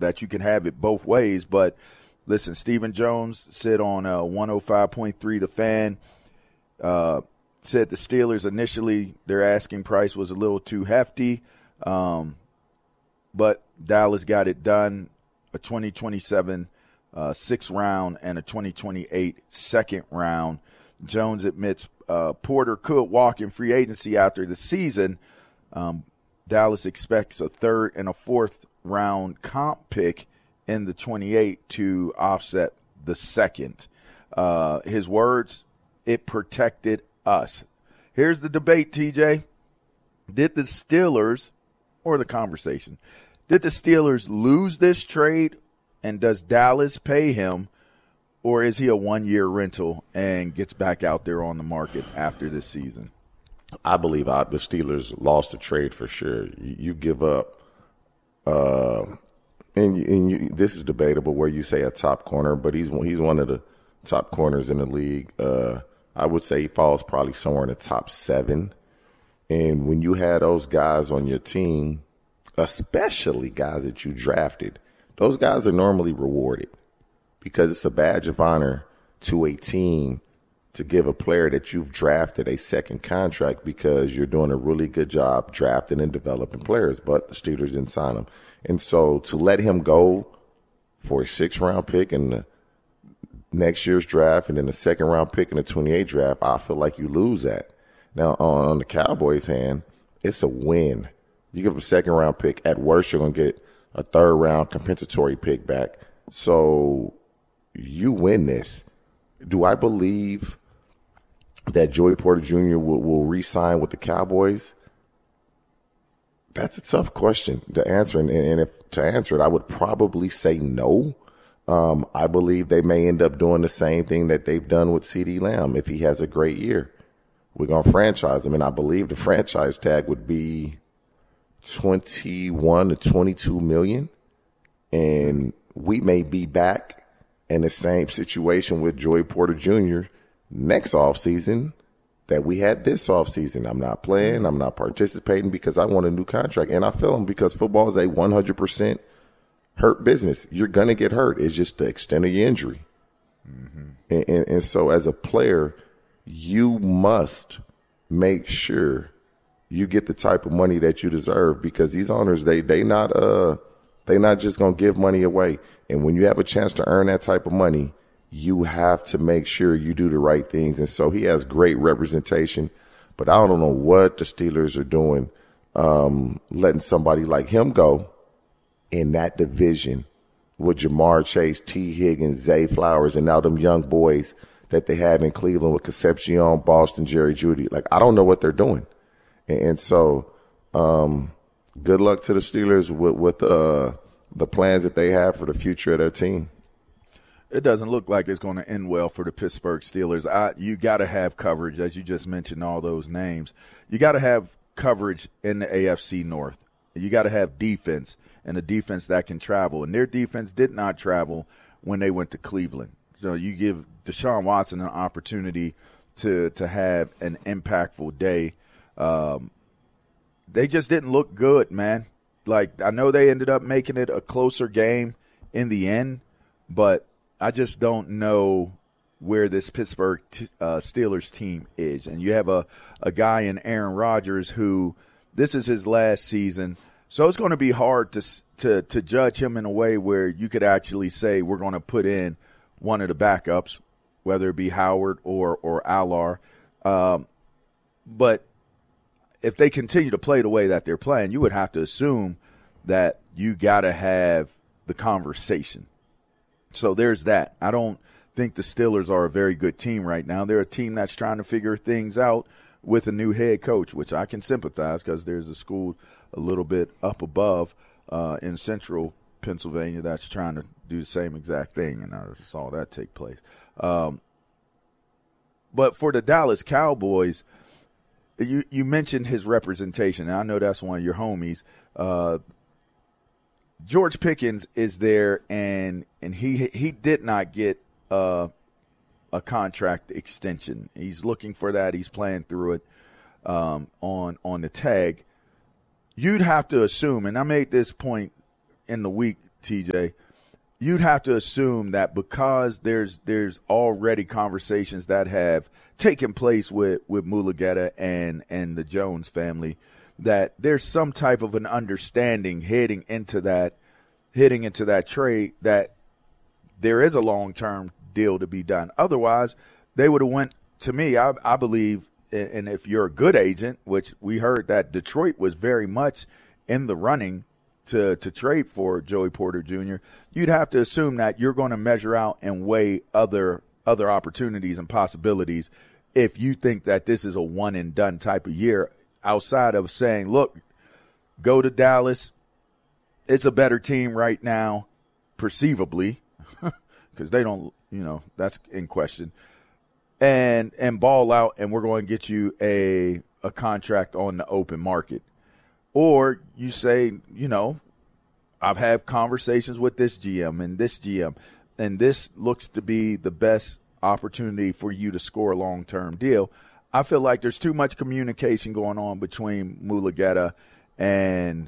that you can have it both ways. But listen, Stephen Jones said on 105.3 The Fan, said the Steelers initially, their asking price was a little too hefty, but Dallas got it done, a 2027 sixth round and a 2028 second round. Jones admits Porter could walk in free agency after the season. Dallas expects a third and a fourth round comp pick in the 28 to offset the second. His words, it protected us. Here's the debate, TJ. Did the Steelers, or the conversation, did the Steelers lose this trade, and does Dallas pay him, or is he a one-year rental and gets back out there on the market after this season? I believe the Steelers lost the trade for sure. You give up, this is debatable where you say a top corner, but he's one of the top corners in the league. I would say he falls probably somewhere in the top 7. And when you had those guys on your team, especially guys that you drafted, those guys are normally rewarded because it's a badge of honor to a team to give a player that you've drafted a second contract because you're doing a really good job drafting and developing players, but the Steelers didn't sign him. And so to let him go for a 6th-round pick in the next year's draft and then a 2nd-round pick in the 28 draft, I feel like you lose that. Now, on the Cowboys' hand, it's a win. You give them a 2nd-round pick. At worst, you're going to get a 3rd-round compensatory pick back. So you win this. Do I believe that Joey Porter Jr. will re-sign with the Cowboys? That's a tough question to answer. And if to answer it, I would probably say no. I believe they may end up doing the same thing that they've done with CeeDee Lamb. If he has a great year, we're going to franchise him. And I believe the franchise tag would be 21 to 22 million. And we may be back in the same situation with Joey Porter Jr. next offseason that we had this offseason. I'm not playing. I'm not participating because I want a new contract. And I feel him because football is a 100% hurt business. You're going to get hurt. It's just the extent of your injury. Mm-hmm. And so as a player, you must make sure you get the type of money that you deserve because these owners, they not just going to give money away. And when you have a chance to earn that type of money, you have to make sure you do the right things. And so he has great representation, but I don't know what the Steelers are doing, letting somebody like him go in that division with Jamar Chase, T. Higgins, Zay Flowers, and now them young boys that they have in Cleveland with Concepcion, Boston, Jerry Jeudy. Like, I don't know what they're doing. And so good luck to the Steelers with the plans that they have for the future of their team. It doesn't look like it's going to end well for the Pittsburgh Steelers. You got to have coverage, as you just mentioned, all those names. You got to have coverage in the AFC North. You got to have defense, and a defense that can travel. And their defense did not travel when they went to Cleveland. So you give Deshaun Watson an opportunity to have an impactful day. They just didn't look good, man. Like, I know they ended up making it a closer game in the end, but I just don't know where this Pittsburgh Steelers team is. And you have a guy in Aaron Rodgers who this is his last season. So it's going to be hard to judge him in a way where you could actually say we're going to put in one of the backups, whether it be Howard or Allar. But if they continue to play the way that they're playing, you would have to assume that you got to have the conversation. So there's that. I don't think the Steelers are a very good team right now. They're a team that's trying to figure things out with a new head coach, which I can sympathize because there's a school a little bit up above in central Pennsylvania that's trying to do the same exact thing, and I saw that take place. But for the Dallas Cowboys, you mentioned his representation, and I know that's one of your homies. George Pickens is there, and he did not get a contract extension. He's looking for that. He's playing through it on the tag. You'd have to assume, and I made this point in the week TJ, you'd have to assume that because there's already conversations that have taken place with Mulugeta and the Jones family, that there's some type of an understanding heading into that trade that there is a long-term deal to be done. Otherwise, they would have went, to me, I believe, and if you're a good agent, which we heard that Detroit was very much in the running to trade for Joey Porter Jr., you'd have to assume that you're going to measure out and weigh other opportunities and possibilities if you think that this is a one-and-done type of year, outside of saying, look, go to Dallas. It's a better team right now, perceivably, because they don't, that's in question. And ball out, and we're going to get you a contract on the open market. Or you say, I've had conversations with this GM and this GM, and this looks to be the best opportunity for you to score a long-term deal. I feel like there's too much communication going on between Mulugeta and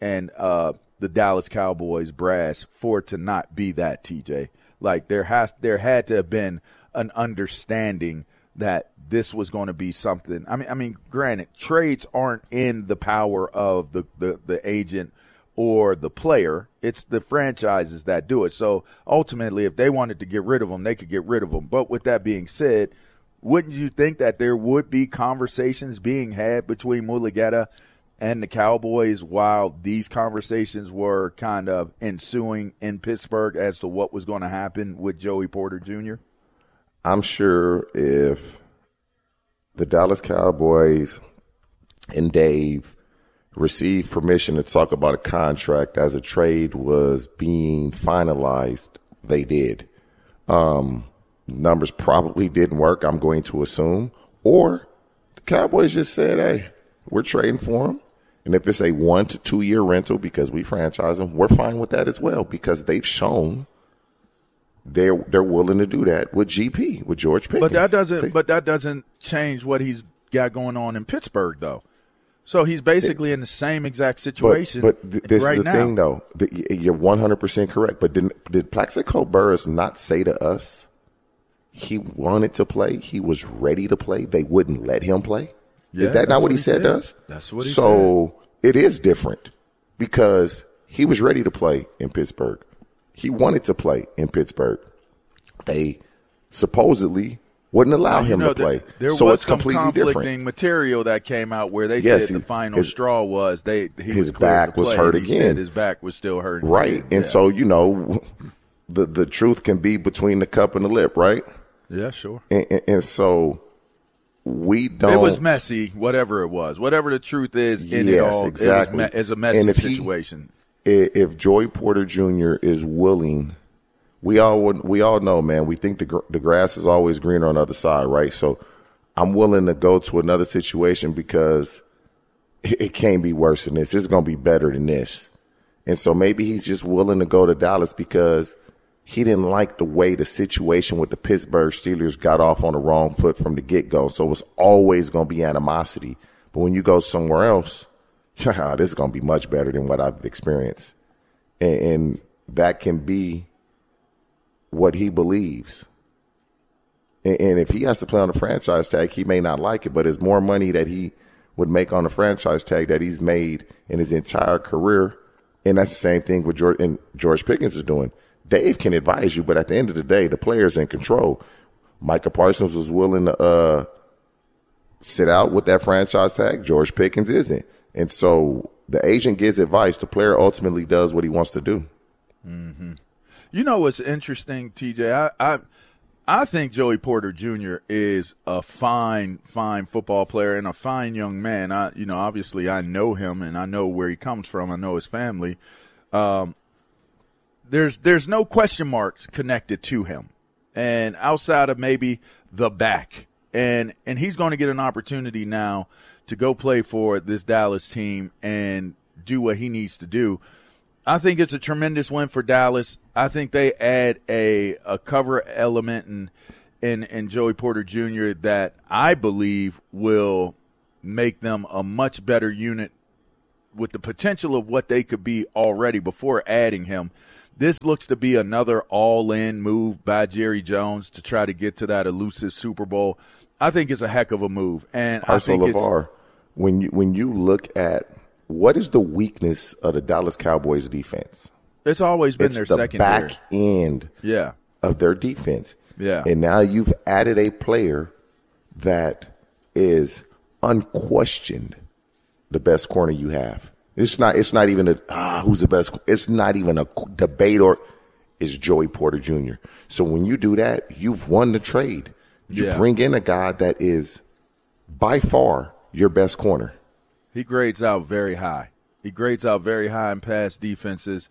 the Dallas Cowboys brass for it to not be that, TJ. Like there had to have been an understanding that this was going to be something. I mean, granted, trades aren't in the power of the agent or the player. It's the franchises that do it. So ultimately, if they wanted to get rid of them, they could get rid of them. But with that being said, wouldn't you think that there would be conversations being had between Mulugeta and the Cowboys while these conversations were kind of ensuing in Pittsburgh as to what was going to happen with Joey Porter Jr.? I'm sure if the Dallas Cowboys and Dave received permission to talk about a contract as a trade was being finalized, they did. Numbers probably didn't work, I'm going to assume. Or the Cowboys just said, hey, we're trading for him. And if it's a 1 to 2 year rental because we franchise them, we're fine with that as well, because they've shown they're willing to do that with GP, with George Pickens. But that doesn't change what he's got going on in Pittsburgh, though. So he's basically in the same exact situation but this right is the now. thing, though. You're 100% correct. But did Plaxico Burress not say to us he wanted to play, he was ready to play, they wouldn't let him play? Yeah, is that not what he said to us? That's what he said. So it is different because he was ready to play in Pittsburgh. He wanted to play in Pittsburgh. They supposedly wouldn't allow him to play. There so was it's some completely conflicting different material that came out where they Yes, said the final straw was his was back was hurt He again. said his back was still hurting. Right. Again. And so, the truth can be between the cup and the lip, right? Yeah, sure. And so we don't. It was messy, whatever it was. Whatever the truth is in it all, exactly. It's a messy situation. If Joey Porter Jr. is willing, we all know, man, we think the grass is always greener on the other side, right? So I'm willing to go to another situation because it can't be worse than this. It's going to be better than this. And so maybe he's just willing to go to Dallas because he didn't like the way the situation with the Pittsburgh Steelers got off on the wrong foot from the get-go. So it's always going to be animosity. But when you go somewhere else, this is going to be much better than what I've experienced. And that can be what he believes. And if he has to play on the franchise tag, he may not like it, but it's more money that he would make on the franchise tag that he's made in his entire career. And that's the same thing with George Pickens is doing. Dave can advise you, but at the end of the day, the player's in control. Micah Parsons was willing to sit out with that franchise tag. George Pickens isn't. And so the agent gives advice. The player ultimately does what he wants to do. Mm-hmm. You know what's interesting, TJ? I think Joey Porter Jr. is a fine football player and a fine young man. Obviously I know him and I know where he comes from. I know his family. There's no question marks connected to him, and outside of maybe the back, and he's going to get an opportunity now to go play for this Dallas team and do what he needs to do. I think it's a tremendous win for Dallas. I think they add a cover element in Joey Porter Jr. that I believe will make them a much better unit with the potential of what they could be already before adding him. this looks to be another all-in move by Jerry Jones to try to get to that elusive Super Bowl. I think it's a heck of a move. And I think LeVar, when you look at what is the weakness of the Dallas Cowboys defense? It's always been their secondary. Back end of their defense. Yeah. And now you've added a player that is unquestioned the best corner you have. It's not even who's the best. It's not even a debate, or it's Joey Porter Jr. So when you do that, you've won the trade. You bring in a guy that is by far your best corner. He grades out very high. He grades out very high in pass defenses,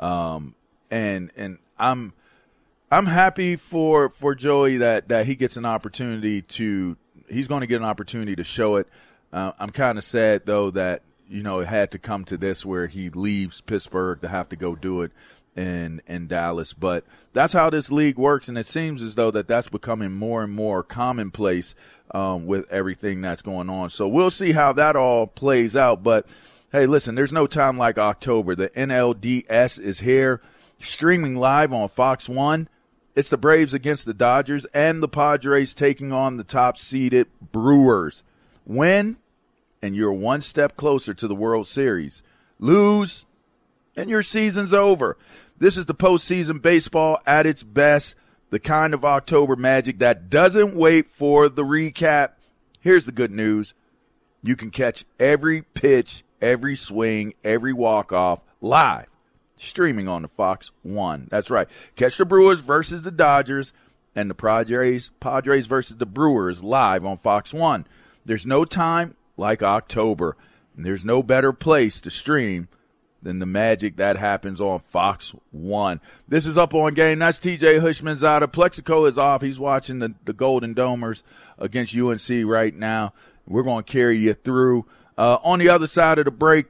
and I'm happy for Joey that he gets an opportunity to. He's going to get an opportunity to show it. I'm kind of sad though that it had to come to this where he leaves Pittsburgh to have to go do it in Dallas. But that's how this league works, and it seems as though that's becoming more and more commonplace with everything that's going on. So we'll see how that all plays out. But, hey, listen, there's no time like October. The NLDS is here, streaming live on Fox 1. It's the Braves against the Dodgers and the Padres taking on the top-seeded Brewers. Win, and you're one step closer to the World Series. Lose, and your season's over. This is the postseason baseball at its best, the kind of October magic that doesn't wait for the recap. Here's the good news. You can catch every pitch, every swing, every walk-off live, streaming on the Fox 1. That's right. Catch the Brewers versus the Dodgers and the Padres versus the Brewers live on Fox 1. There's no time like October, and there's no better place to stream than the magic that happens on Fox 1. This is Up On Game. That's TJ Hushmanzada. Plexico is off. He's watching the Golden Domers against UNC right now. We're going to carry you through. On the other side of the break,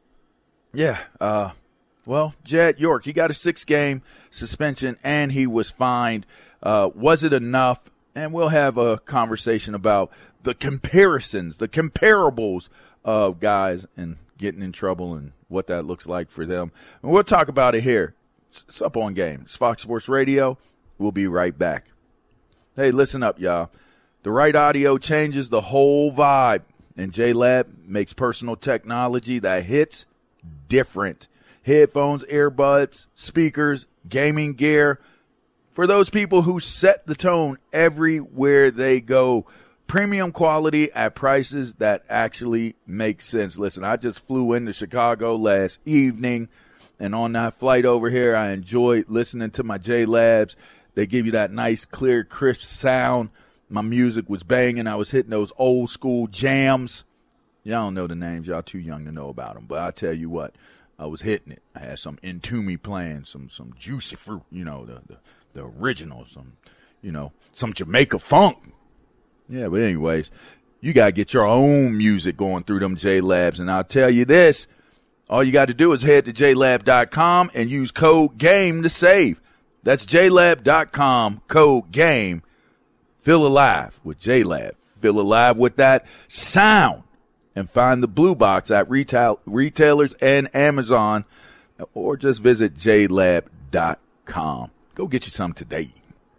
Jed York, he got a 6-game suspension, and he was fined. Was it enough? And we'll have a conversation about the comparisons, the comparables of guys and getting in trouble and what that looks like for them. And we'll talk about it here. It's Up On Game. It's Fox Sports Radio. We'll be right back. Hey, listen up, y'all. The right audio changes the whole vibe, and JLab makes personal technology that hits different. Headphones, earbuds, speakers, gaming gear. For those people who set the tone everywhere they go. Premium quality at prices that actually make sense. Listen, I just flew into Chicago last evening, and on that flight over here, I enjoyed listening to my JLabs. They give you that nice, clear, crisp sound. My music was banging. I was hitting those old school jams. Y'all don't know the names. Y'all too young to know about them. But I tell you what, I was hitting it. I had some Entombed playing, some Juicy Fruit, the original, some Jamaica Funk. Yeah, but anyways, you got to get your own music going through them JLabs. And I'll tell you this, all you got to do is head to JLab.com and use code GAME to save. That's JLab.com, code GAME. Feel alive with JLab. Feel alive with that sound. And find the Blue Box at retailers and Amazon, or just visit JLab.com. Go get you some today.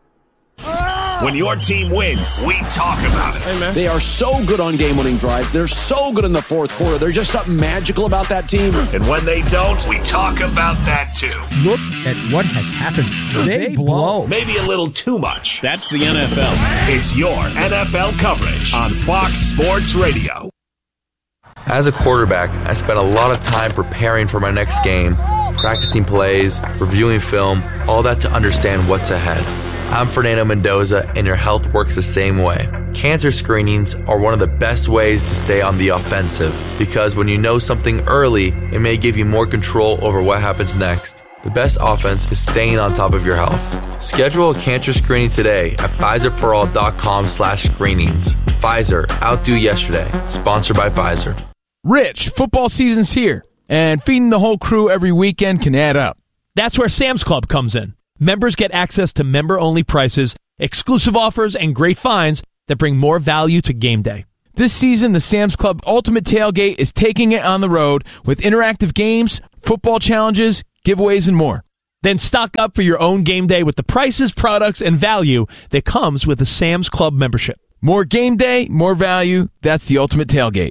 When your team wins, we talk about it. Hey, man. They are so good on game-winning drives. They're so good in the fourth quarter. There's just something magical about that team. And when they don't, we talk about that too. Look at what has happened. They blow. Maybe a little too much. That's the NFL. It's your NFL coverage on Fox Sports Radio. As a quarterback, I spent a lot of time preparing for my next game, practicing plays, reviewing film, all that to understand what's ahead. I'm Fernando Mendoza, and your health works the same way. Cancer screenings are one of the best ways to stay on the offensive, because when you know something early, it may give you more control over what happens next. The best offense is staying on top of your health. Schedule a cancer screening today at PfizerForAll.com/screenings. Pfizer, outdo yesterday. Sponsored by Pfizer. Rich, football season's here, and feeding the whole crew every weekend can add up. That's where Sam's Club comes in. Members get access to member-only prices, exclusive offers, and great finds that bring more value to game day. This season, the Sam's Club Ultimate Tailgate is taking it on the road with interactive games, football challenges, giveaways, and more. Then stock up for your own game day with the prices, products, and value that comes with a Sam's Club membership. More game day, more value. That's the ultimate tailgate.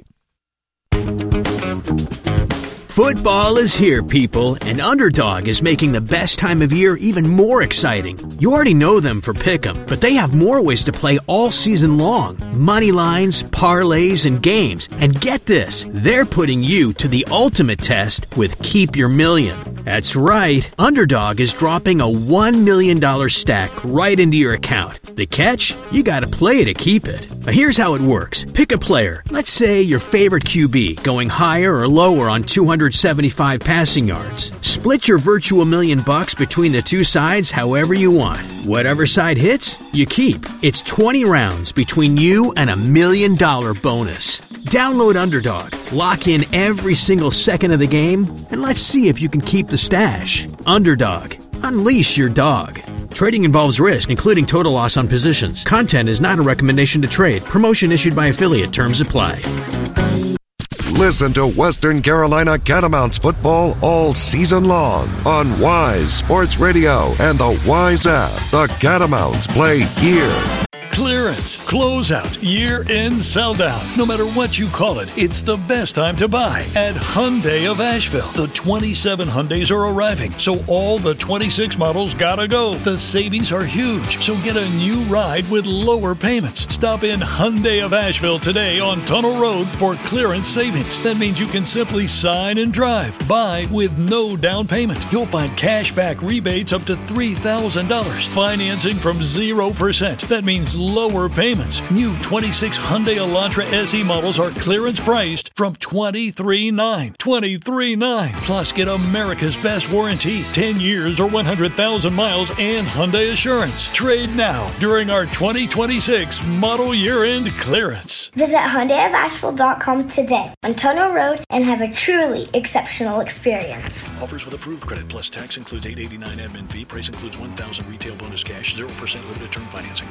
Football is here, people, and Underdog is making the best time of year even more exciting. You already know them for Pick'em, but they have more ways to play all season long. Money lines, parlays, and games. And get this, they're putting you to the ultimate test with Keep Your Million. That's right, Underdog is dropping a $1 million stack right into your account. The catch? You gotta play to keep it. Now here's how it works. Pick a player. Let's say your favorite QB, going higher or lower on 275 passing yards. Split your virtual $1 million between the two sides however you want. Whatever side hits, you keep. It's 20 rounds between you and $1 million bonus. Download Underdog, lock in every single second of the game, and let's see if you can keep the stash. Underdog, unleash your dog. Trading involves risk, including total loss on positions. Content is not a recommendation to trade. Promotion issued by affiliate. Terms apply. Listen to Western Carolina Catamounts football all season long on Wise Sports Radio and the Wise app. The Catamounts play here. Clearance, closeout, year-end sell-down. No matter what you call it, it's the best time to buy at Hyundai of Asheville. The 27 Hyundais are arriving, so all the 26 models gotta go. The savings are huge, so get a new ride with lower payments. Stop in Hyundai of Asheville today on Tunnel Road for clearance savings. That means you can simply sign and drive. Buy with no down payment. You'll find cash back rebates up to $3,000. Financing from 0%. That means lower payments. New 26 Hyundai Elantra SE models are clearance priced from $23,900. $23,900. Plus, get America's best warranty, 10 years or 100,000 miles, and Hyundai Assurance. Trade now during our 2026 model year-end clearance. Visit HyundaiofAsheville.com today on Tunnel Road and have a truly exceptional experience. Offers with approved credit plus tax includes $889 admin fee. Price includes $1,000 retail bonus cash, 0% limited term financing.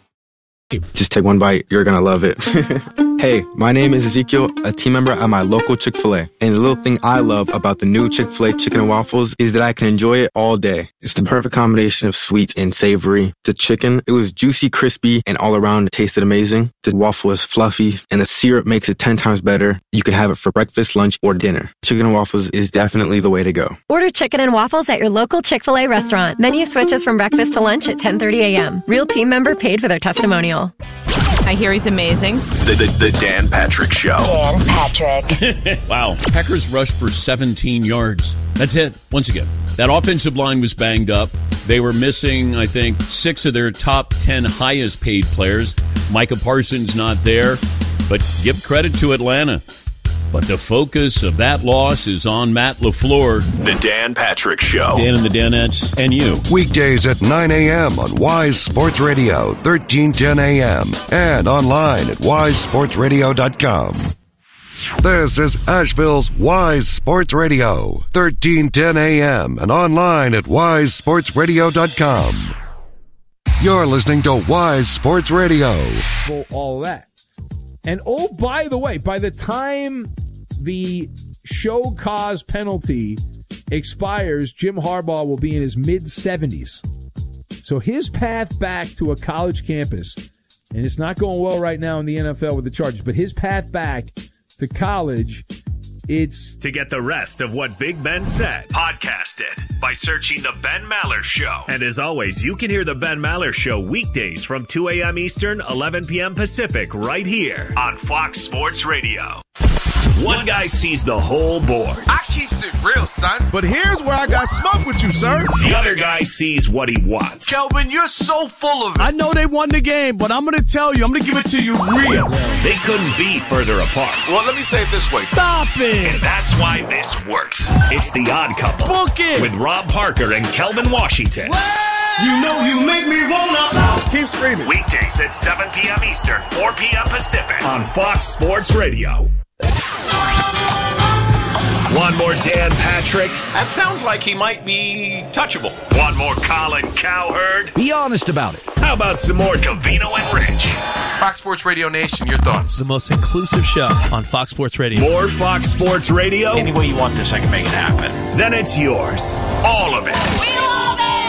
Just take one bite. You're going to love it. Hey, my name is Ezekiel, a team member at my local Chick-fil-A. And the little thing I love about the new Chick-fil-A chicken and waffles is that I can enjoy it all day. It's the perfect combination of sweet and savory. The chicken, it was juicy, crispy, and all around it tasted amazing. The waffle is fluffy, and the syrup makes it 10 times better. You can have it for breakfast, lunch, or dinner. Chicken and waffles is definitely the way to go. Order chicken and waffles at your local Chick-fil-A restaurant. Menu switches from breakfast to lunch at 10:30 a.m. Real team member paid for their testimonial. I hear he's amazing. The Dan Patrick Show. Dan Patrick. Wow. Packers rushed for 17 yards. That's it. Once again, that offensive line was banged up. They were missing, I think, 6 of their top 10 highest paid players. Micah Parsons not there. But give credit to Atlanta. But the focus of that loss is on Matt LaFleur. The Dan Patrick Show. Dan and the Danettes and you. Weekdays at 9 a.m. on Wise Sports Radio, 1310 a.m. And online at wisesportsradio.com. This is Asheville's Wise Sports Radio, 1310 a.m. and online at wisesportsradio.com. You're listening to Wise Sports Radio. All that. And oh, by the way, by the time the show cause penalty expires, Jim Harbaugh will be in his mid-70s. So his path back to a college campus, and it's not going well right now in the NFL with the Chargers, but his path back to college, it's... To get the rest of what Big Ben said, podcast it by searching The Ben Maller Show. And as always, you can hear The Ben Maller Show weekdays from 2 a.m. Eastern, 11 p.m. Pacific, right here on Fox Sports Radio. One guy sees the whole board. I keeps it real, son. But here's where I got smoke with you, sir. The other guy sees what he wants. Kelvin, you're so full of it. I know they won the game, but I'm going to tell you, I'm going to give it to you real. They couldn't be further apart. Well, let me say it this way. Stop it. And that's why this works. It's The Odd Couple. Book it. With Rob Parker and Kelvin Washington. You know you make me wanna. Keep screaming. Weekdays at 7 p.m. Eastern, 4 p.m. Pacific on Fox Sports Radio. One more Dan Patrick. That sounds like he might be touchable. One more Colin Cowherd. Be honest about it. How about some more Covino and Rich? Fox Sports Radio Nation, your thoughts? The most inclusive show on Fox Sports Radio. More Fox Sports Radio? Any way you want this, I can make it happen. Then it's yours. All of it.